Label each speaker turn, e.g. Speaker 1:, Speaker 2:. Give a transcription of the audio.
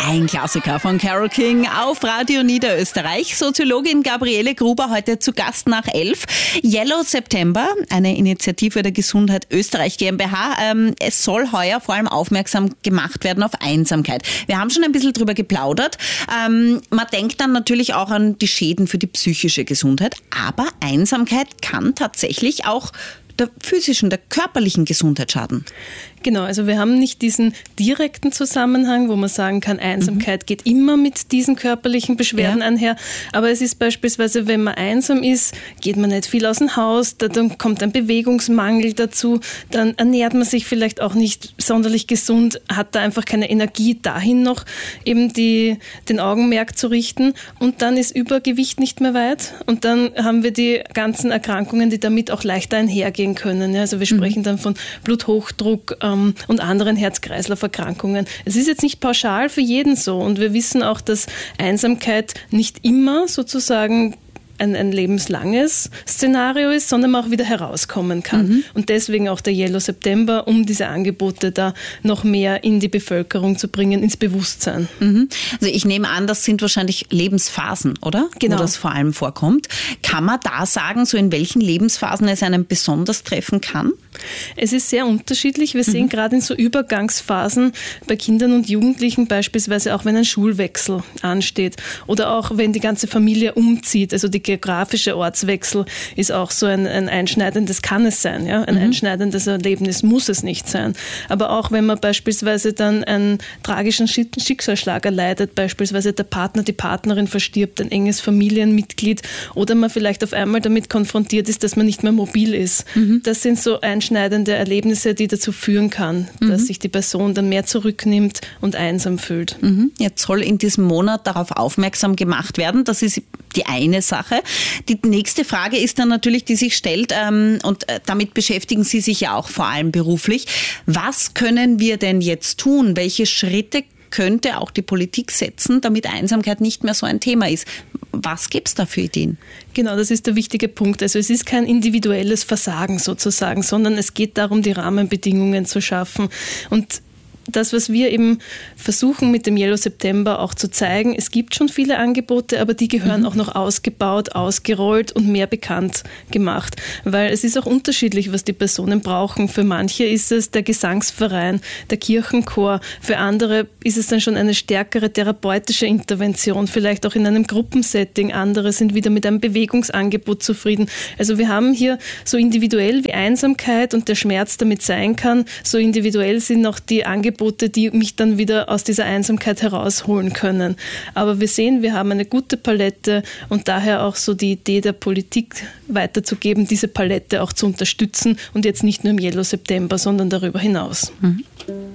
Speaker 1: Ein Klassiker von Carole King auf Radio Niederösterreich. Soziologin Gabriele Gruber heute zu Gast nach 11. Yellow September, eine Initiative der Gesundheit Österreich GmbH. Es soll heuer vor allem aufmerksam gemacht werden auf Einsamkeit. Wir haben schon ein bisschen drüber geplaudert. Man denkt dann natürlich auch an die Schäden für die psychische Gesundheit. Aber Einsamkeit kann tatsächlich auch der physischen, der körperlichen Gesundheit schaden.
Speaker 2: Genau, also wir haben nicht diesen direkten Zusammenhang, wo man sagen kann, Einsamkeit geht immer mit diesen körperlichen Beschwerden einher. Aber es ist beispielsweise, wenn man einsam ist, geht man nicht viel aus dem Haus, dann kommt ein Bewegungsmangel dazu, dann ernährt man sich vielleicht auch nicht sonderlich gesund, hat da einfach keine Energie, dahin noch eben den Augenmerk zu richten. Und dann ist Übergewicht nicht mehr weit. Und dann haben wir die ganzen Erkrankungen, die damit auch leichter einhergehen können. Ja, also wir sprechen dann von Bluthochdruck, und anderen Herz-Kreislauf-Erkrankungen. Es ist jetzt nicht pauschal für jeden so und wir wissen auch, dass Einsamkeit nicht immer sozusagen ein lebenslanges Szenario ist, sondern man auch wieder herauskommen kann. Und deswegen auch der Yellow September, um diese Angebote da noch mehr in die Bevölkerung zu bringen, ins Bewusstsein.
Speaker 1: Also ich nehme an, das sind wahrscheinlich Lebensphasen, oder?
Speaker 2: Genau.
Speaker 1: Wo das vor allem vorkommt. Kann man da sagen, so in welchen Lebensphasen es einen besonders treffen kann?
Speaker 2: Es ist sehr unterschiedlich. Wir sehen gerade in so Übergangsphasen bei Kindern und Jugendlichen beispielsweise auch, wenn ein Schulwechsel ansteht oder auch wenn die ganze Familie umzieht. Also die geografische Ortswechsel ist auch so ein einschneidendes, kann es sein. Ja? Ein einschneidendes Erlebnis muss es nicht sein. Aber auch wenn man beispielsweise dann einen tragischen Schicksalsschlag erleidet, beispielsweise der Partner, die Partnerin verstirbt, ein enges Familienmitglied oder man vielleicht auf einmal damit konfrontiert ist, dass man nicht mehr mobil ist. Das sind so einschneidende Erlebnisse, die dazu führen kann, dass sich die Person dann mehr zurücknimmt und einsam fühlt.
Speaker 1: Jetzt soll in diesem Monat darauf aufmerksam gemacht werden. Das ist die eine Sache. Die nächste Frage ist dann natürlich, die sich stellt, und damit beschäftigen Sie sich ja auch vor allem beruflich. Was können wir denn jetzt tun? Welche Schritte könnte auch die Politik setzen, damit Einsamkeit nicht mehr so ein Thema ist? Was gibt es da für Ideen?
Speaker 2: Genau, das ist der wichtige Punkt. Also es ist kein individuelles Versagen sozusagen, sondern es geht darum, die Rahmenbedingungen zu schaffen. Und das, was wir eben versuchen mit dem Yellow September auch zu zeigen, es gibt schon viele Angebote, aber die gehören auch noch ausgebaut, ausgerollt und mehr bekannt gemacht. Weil es ist auch unterschiedlich, was die Personen brauchen. Für manche ist es der Gesangsverein, der Kirchenchor. Für andere ist es dann schon eine stärkere therapeutische Intervention, vielleicht auch in einem Gruppensetting. Andere sind wieder mit einem Bewegungsangebot zufrieden. Also wir haben hier so individuell wie Einsamkeit und der Schmerz damit sein kann, so individuell sind auch die Angebote, die mich dann wieder aus dieser Einsamkeit herausholen können. Aber wir sehen, wir haben eine gute Palette und daher auch so die Idee der Politik weiterzugeben, diese Palette auch zu unterstützen und jetzt nicht nur im Yellow September, sondern darüber hinaus.